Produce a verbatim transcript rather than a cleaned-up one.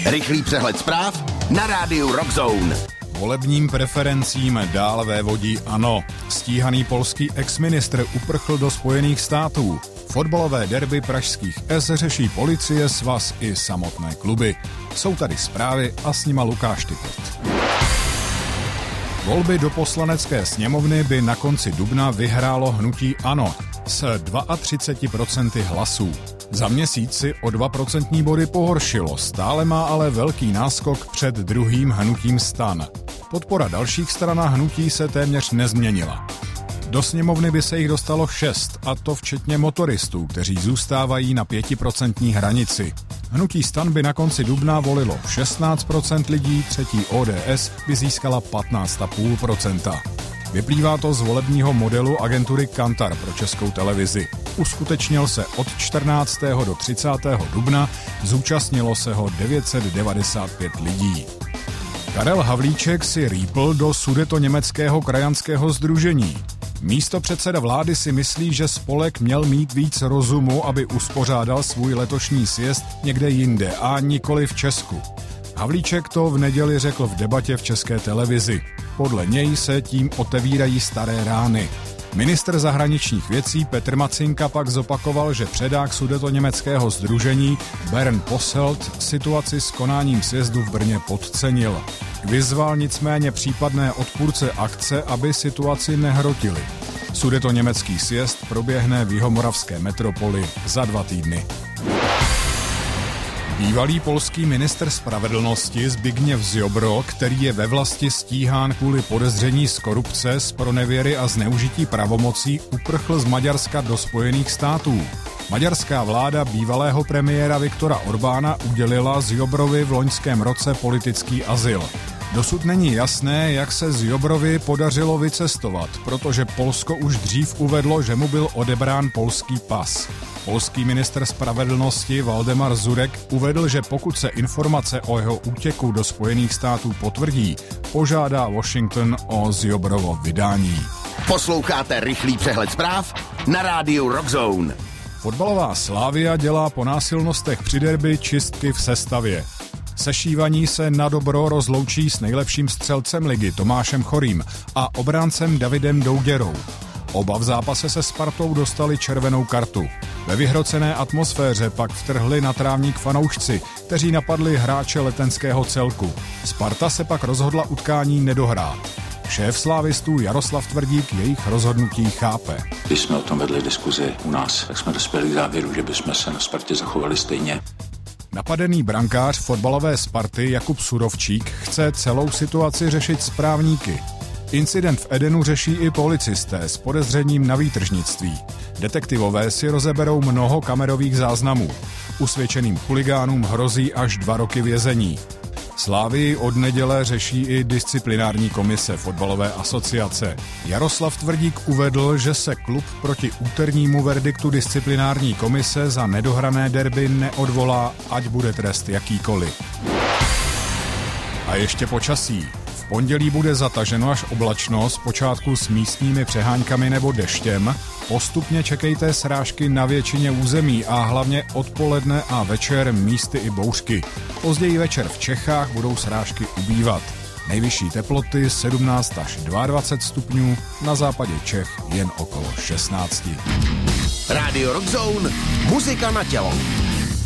Rychlý přehled zpráv na rádiu Rockzone. Volebním preferencím dál vévodí ANO. Stíhaný polský exministr uprchl do Spojených států. Fotbalové derby pražských S řeší policie, svaz i samotné kluby. Jsou tady zprávy a s nima Lukáš Typert. Volby do poslanecké sněmovny by na konci dubna vyhrálo hnutí ANO s třiceti dvěma procenty hlasů. Za měsíc si o dva procentní body pohoršilo, stále má ale velký náskok před druhým hnutím STAN. Podpora dalších stran a hnutí se téměř nezměnila. Do sněmovny by se jich dostalo šest, a to včetně motoristů, kteří zůstávají na pětiprocentní hranici. Hnutí STAN by na konci dubna volilo šestnáct procent lidí, třetí O D S by získala patnáct celá pět procenta. Vyplývá to z volebního modelu agentury Kantar pro Českou televizi. Uskutečnil se od čtrnáctého do třicátého dubna, zúčastnilo se ho devět set devadesát pět lidí. Karel Havlíček si rýpl do sudetoněmeckého krajanského sdružení. Místopředseda vlády si myslí, že spolek měl mít víc rozumu, aby uspořádal svůj letošní sjezd někde jinde a nikoli v Česku. Havlíček to v neděli řekl v debatě v České televizi. Podle něj se tím otevírají staré rány. Ministr zahraničních věcí Petr Macinka pak zopakoval, že předák sudetoněmeckého sdružení Bernd Posselt situaci s konáním sjezdu v Brně podcenil. Vyzval nicméně případné odpůrce akce, aby situaci nehrotili. Sudetoněmecký sjezd proběhne v jihomoravské metropoli za dva týdny. Bývalý polský ministr spravedlnosti Zbigněv Ziobro, který je ve vlasti stíhán kvůli podezření z korupce, zpronevěry a zneužití pravomocí, uprchl z Maďarska do Spojených států. Maďarská vláda bývalého premiéra Viktora Orbána udělila Ziobrovi v loňském roce politický azyl. Dosud není jasné, jak se Ziobrovi podařilo vycestovat, protože Polsko už dřív uvedlo, že mu byl odebrán polský pas. Polský ministr spravedlnosti Valdemar Zurek uvedl, že pokud se informace o jeho útěku do Spojených států potvrdí, požádá Washington o Ziobrovo vydání. Posloucháte rychlý přehled zpráv na rádiu Rockzone. Fotbalová Slavia dělá po násilnostech při derby čistky v sestavě. Sešívaní se na dobro rozloučí s nejlepším střelcem ligy Tomášem Chorým a obráncem Davidem Douděrou. Oba v zápase se Spartou dostali červenou kartu. Ve vyhrocené atmosféře pak vtrhli na trávník fanoušci, kteří napadli hráče letenského celku. Sparta se pak rozhodla utkání nedohrát. Šéf slávistů Jaroslav Tvrdík jejich rozhodnutí chápe. Když jsme o tom vedli diskuzi u nás, tak jsme dospěli k závěru, že bychom se na Spartě zachovali stejně. Napadený brankář fotbalové Sparty Jakub Surovčík chce celou situaci řešit s právníky. Incident v Edenu řeší i policisté s podezřením na výtržnictví. Detektivové si rozeberou mnoho kamerových záznamů. Usvědčeným chuligánům hrozí až dva roky vězení. Slavii od neděle řeší i disciplinární komise fotbalové asociace. Jaroslav Tvrdík uvedl, že se klub proti úternímu verdiktu disciplinární komise za nedohrané derby neodvolá, ať bude trest jakýkoliv. A ještě počasí. V pondělí bude zataženo až oblačno, zpočátku s místními přeháňkami nebo deštěm. Postupně čekejte srážky na většině území a hlavně odpoledne a večer místy i bouřky. Později večer v Čechách budou srážky ubývat. Nejvyšší teploty sedmnáct až dvacet dva stupňů, na západě Čech jen okolo šestnáct. Radio Rockzone, muzika na tělo.